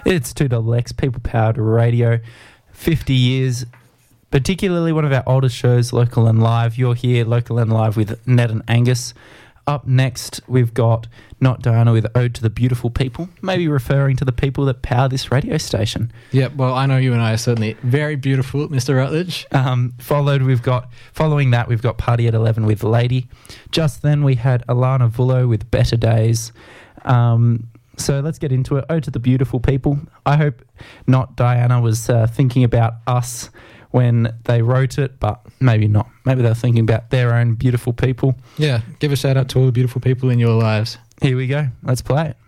It's 2XX, people-powered radio, 50 years, particularly one of our oldest shows, Local and Live. You're here, Local and Live, with Ned and Angus. Up next, we've got Not Diana with Ode to the Beautiful People, maybe referring to the people that power this radio station. Yep, well, I know you and I are certainly very beautiful, Mr. Rutledge. Following that, we've got Party at 11 with Lady. Just then, we had Alana Vullo with Better Days. So let's get into it. Ode to the Beautiful People. I hope Not Diana was thinking about us when they wrote it, but maybe not. Maybe they're thinking about their own beautiful people. Yeah, give a shout out to all the beautiful people in your lives. Here we go. Let's play it.